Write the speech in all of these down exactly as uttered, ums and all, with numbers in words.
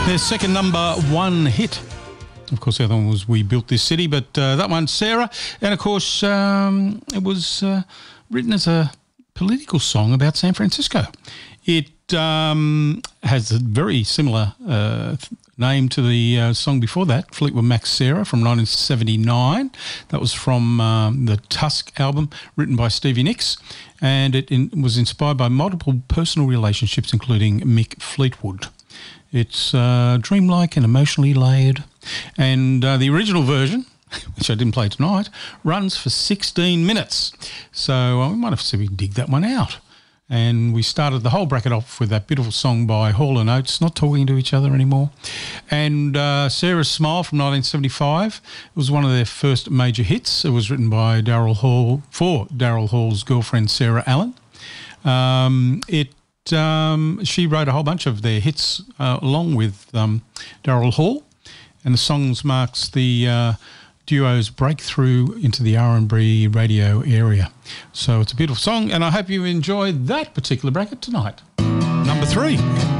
Their second number one hit. Of course, the other one was We Built This City, but uh, that one, Sarah. And, of course, um, it was uh, written as a political song about San Francisco. It um, has a very similar uh, name to the uh, song before that, Fleetwood Mac's Sarah from nineteen seventy-nine. That was from um, the Tusk album, written by Stevie Nicks, and it in, was inspired by multiple personal relationships, including Mick Fleetwood. It's uh, dreamlike and emotionally layered, and uh, the original version, which I didn't play tonight, runs for sixteen minutes. So uh, we might have to see if we can dig that one out. And we started the whole bracket off with that beautiful song by Hall and Oates, Not Talking to Each Other Anymore. And uh, Sarah's Smile from nineteen seventy-five. It was one of their first major hits. It was written by Daryl Hall, for Daryl Hall's girlfriend, Sarah Allen. Um, it um, she wrote a whole bunch of their hits uh, along with um, Daryl Hall. And the songs marks the uh, duo's breakthrough into the R and B radio area. So it's a beautiful song, and I hope you enjoyed that particular bracket tonight. Number three.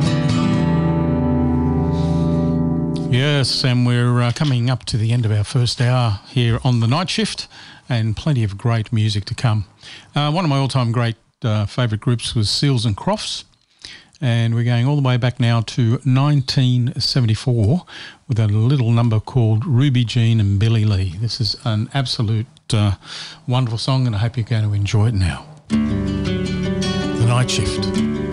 Yes, and we're uh, coming up to the end of our first hour here on the night shift, and plenty of great music to come. Uh, one of my all-time great uh, favourite groups was Seals and Crofts, and we're going all the way back now to nineteen seventy-four with a little number called Ruby Jean and Billy Lee. This is an absolute uh, wonderful song, and I hope you're going to enjoy it now. The Night Shift.